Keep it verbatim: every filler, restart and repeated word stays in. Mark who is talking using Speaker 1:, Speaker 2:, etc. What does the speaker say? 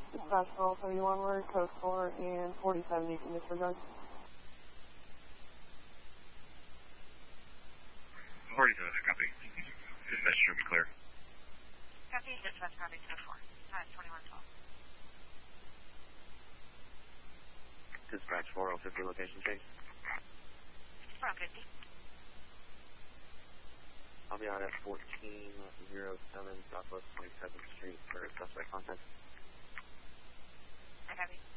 Speaker 1: Dispatch four oh seven one word, code four and forty seventy from disregard.
Speaker 2: forty seven, copy. Dispatch should be clear.
Speaker 3: Copy, dispatch copy two four. Time twenty-one twelve.
Speaker 4: Dispatch four oh fifty, location change.
Speaker 3: four oh fifty.
Speaker 4: I'll be on at fourteen oh seven Southwest twenty-seventh Street for suspect contact.
Speaker 3: I copy.